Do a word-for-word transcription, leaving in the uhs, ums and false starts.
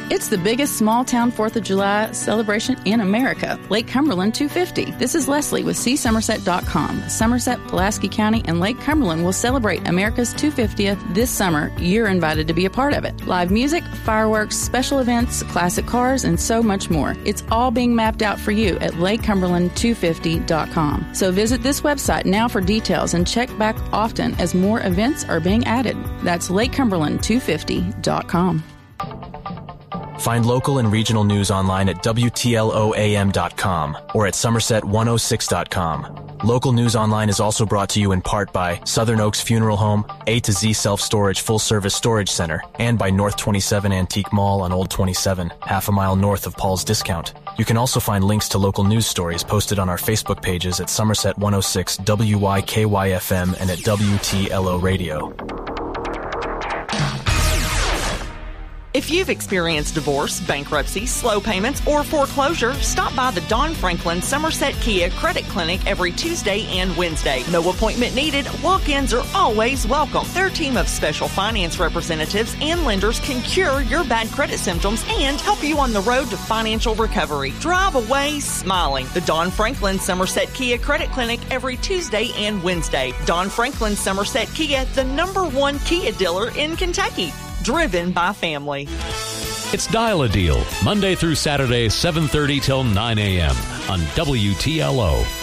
It's the biggest small-town fourth of July celebration in America, Lake Cumberland two fifty. This is Leslie with see somerset dot com. Somerset, Pulaski County, and Lake Cumberland will celebrate America's two hundred fiftieth this summer. You're invited to be a part of it. Live music, fireworks, special events, classic cars, and so much more. It's all being mapped out for you at lake cumberland two fifty dot com. So visit this website now for details and check back often as more events are being added. That's lake cumberland two fifty dot com. Find local and regional news online at W T L O A M dot com or at somerset one oh six dot com. Local News Online is also brought to you in part by Southern Oaks Funeral Home, A to Z Self-Storage Full-Service Storage Center, and by North twenty-seven Antique Mall on Old twenty-seven, half a mile north of Paul's Discount. You can also find links to local news stories posted on our Facebook pages at Somerset one oh six W Y K Y F M and at W T L O Radio. If you've experienced divorce, bankruptcy, slow payments, or foreclosure, stop by the Don Franklin Somerset Kia Credit Clinic every Tuesday and Wednesday. No appointment needed. Walk-ins are always welcome. Their team of special finance representatives and lenders can cure your bad credit symptoms and help you on the road to financial recovery. Drive away smiling. The Don Franklin Somerset Kia Credit Clinic every Tuesday and Wednesday. Don Franklin Somerset Kia, the number one Kia dealer in Kentucky. Driven by family. It's Dial a Deal, Monday through Saturday, seven thirty till nine a.m. on W T L O.